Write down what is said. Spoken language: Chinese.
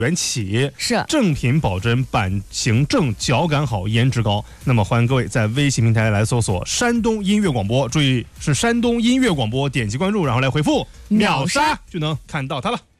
元起， 是正品保真，版型正，脚感好，颜值高。那么欢迎各位在微信平台来搜索山东音乐广播，注意是山东音乐广播，点击关注，然后来回复秒杀就能看到它了。